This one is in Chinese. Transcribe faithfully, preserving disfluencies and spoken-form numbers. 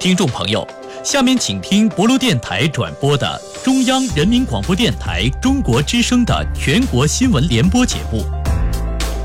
听众朋友，下面请听博卢电台转播的中央人民广播电台中国之声的全国新闻联播节目。